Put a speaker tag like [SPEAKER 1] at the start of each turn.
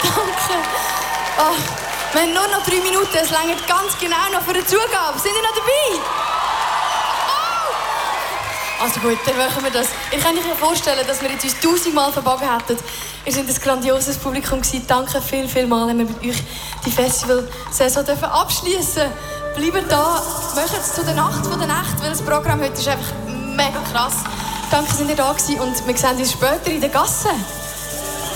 [SPEAKER 1] Danke. Oh, wir haben nur noch 3 Minuten, es reicht ganz genau noch für eine Zugabe. Sind ihr noch dabei? Oh! Also gut, dann machen wir das. Ihr könnt euch ja vorstellen, dass wir jetzt uns 1000-mal verbogen hätten. Ihr seid ein grandioses Publikum gewesen. Danke viel mal, haben wir mit euch die Festival-Saison abschließen. Bleibt da, macht es zu der Nacht von der Nacht, weil das Programm heute ist einfach mega krass. Danke, dass ihr da gewesen und wir sehen uns später in der Gasse.